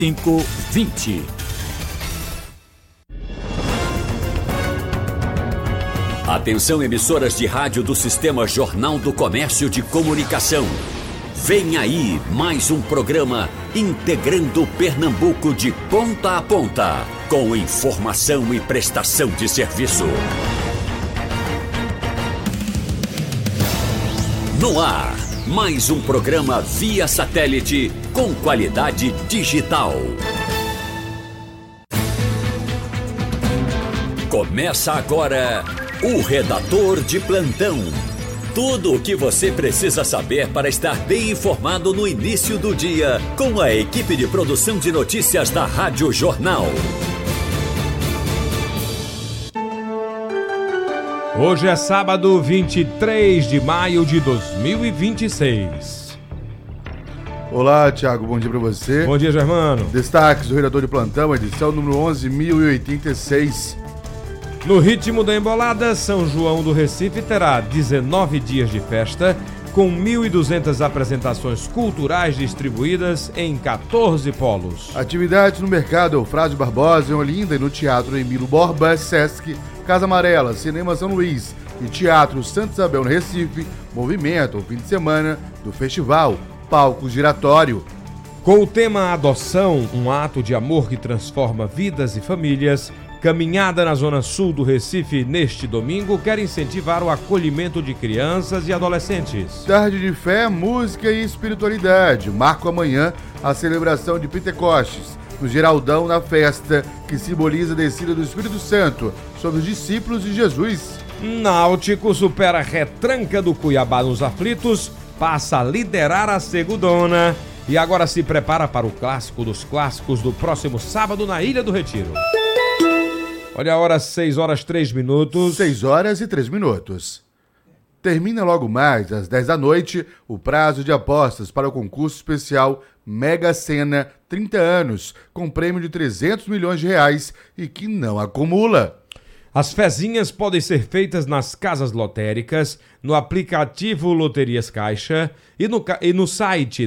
5:20. Atenção, emissoras de rádio do Sistema Jornal do Comércio de Comunicação. Vem aí mais um programa integrando Pernambuco de ponta a ponta, com informação e prestação de serviço. No ar, mais um programa via satélite com qualidade digital. Começa agora o Redator de Plantão. Tudo o que você precisa saber para estar bem informado no início do dia, com a equipe de produção de notícias da Rádio Jornal. Hoje é sábado, 23 de maio de 2026. Olá, Thiago, bom dia pra você. Bom dia, Germano. Destaques do Redator de Plantão, edição número 11.086. No ritmo da embolada, São João do Recife terá 19 dias de festa, com 1.200 apresentações culturais distribuídas em 14 polos. Atividades no Mercado Eufrásio Barbosa, em Olinda, e no Teatro Emílio Borba, Sesc, Casa Amarela, Cinema São Luís e Teatro Santa Isabel, no Recife, movimentam o fim de semana do festival Palco Giratório. Com o tema Adoção, um ato de amor que transforma vidas e famílias, Caminhada na Zona Sul do Recife neste domingo quer incentivar o acolhimento de crianças e adolescentes. Tarde de fé, música e espiritualidade. Marco amanhã a celebração de Pentecostes, no Geraldão, na festa que simboliza a descida do Espírito Santo sobre os discípulos de Jesus. Náutico supera a retranca do Cuiabá nos aflitos, passa a liderar a segundona e agora se prepara para o clássico dos clássicos do próximo sábado na Ilha do Retiro. Olha a hora, 6 horas 3 minutos. 6 horas e 3 minutos. Termina logo mais, às 10 da noite, o prazo de apostas para o concurso especial Mega Sena 30 anos, com prêmio de 300 milhões de reais e que não acumula. As fezinhas podem ser feitas nas casas lotéricas, no aplicativo Loterias Caixa e no site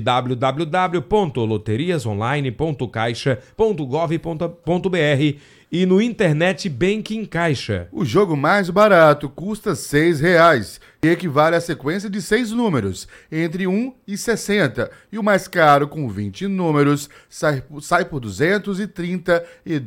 www.loteriasonline.caixa.gov.br e no Internet Banking Caixa. O jogo mais barato custa R$ 6 e equivale à sequência de 6 números, entre 1 e 60. E o mais caro, com 20 números, sai por R$ 230 e R$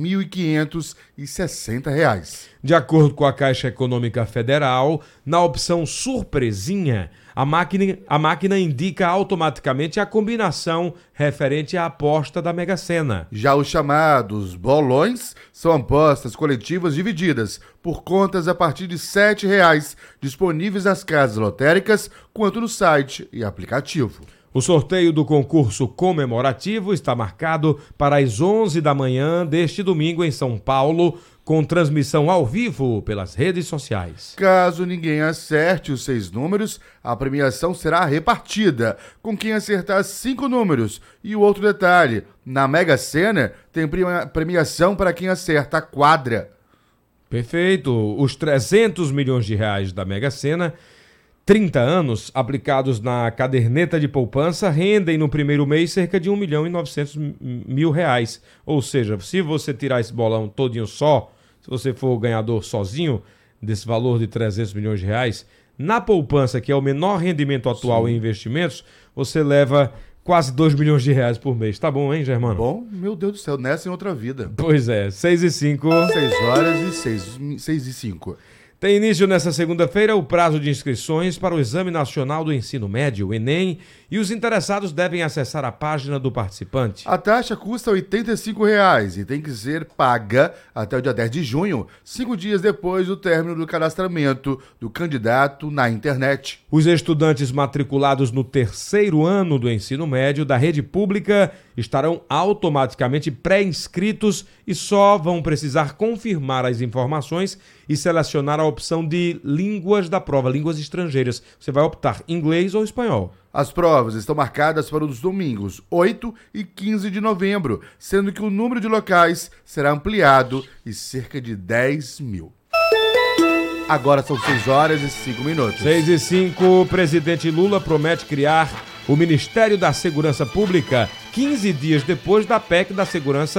2.560. De acordo com a Caixa Econômica Federal, na opção Surpresinha, a máquina indica automaticamente a combinação referente à aposta da Mega Sena. Já os chamados bolões são apostas coletivas divididas por contas a partir de R$ 7, disponíveis nas casas lotéricas quanto no site e aplicativo. O sorteio do concurso comemorativo está marcado para as 11 da manhã deste domingo em São Paulo, com transmissão ao vivo pelas redes sociais. Caso ninguém acerte os 6 números, a premiação será repartida com quem acertar 5 números. E o outro detalhe, na Mega Sena tem premiação para quem acerta a quadra. Perfeito. Os 300 milhões de reais da Mega Sena, 30 anos, aplicados na caderneta de poupança, rendem no primeiro mês cerca de 1.900.000 reais. Ou seja, se você tirar esse bolão todinho só, se você for ganhador sozinho desse valor de 300 milhões de reais, na poupança, que é o menor rendimento atual em investimentos, você leva quase 2 milhões de reais por mês. Tá bom, hein, Germano? Bom, meu Deus do céu, nessa em outra vida. Pois é, 6 e 5. 6 horas e 6 e 5. Tem início nesta segunda-feira o prazo de inscrições para o Exame Nacional do Ensino Médio, o Enem, e os interessados devem acessar a página do participante. A taxa custa R$ 85 e tem que ser paga até o dia 10 de junho, 5 dias depois do término do cadastramento do candidato na internet. Os estudantes matriculados no terceiro ano do ensino médio da rede pública estarão automaticamente pré-inscritos e só vão precisar confirmar as informações e selecionar a opção de línguas da prova, línguas estrangeiras. Você vai optar inglês ou espanhol. As provas estão marcadas para os domingos 8 e 15 de novembro, sendo que o número de locais será ampliado e cerca de 10 mil. Agora são 6 horas e 5 minutos. 6 e 5, o presidente Lula promete criar o Ministério da Segurança Pública, 15 dias depois da PEC da Segurança